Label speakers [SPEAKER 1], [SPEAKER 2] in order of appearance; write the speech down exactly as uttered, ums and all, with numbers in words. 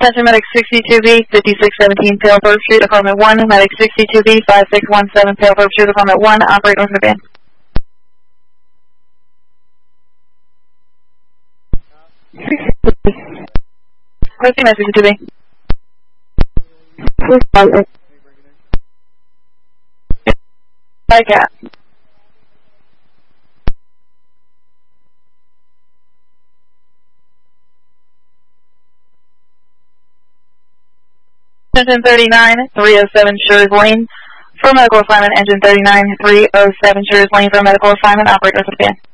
[SPEAKER 1] Attention Medic sixty-two B, fifty-six seventeen Palethorpe Street, Apartment one. Medic sixty-two B, five six one seven Palethorpe Street, Apartment one. Operate north of the van. What's the message to be? Hi, Cat. Engine thirty-nine, three oh seven Shures Lane. For medical assignment, engine thirty-nine, three oh seven Shures Lane for medical assignment. Operate north of the van.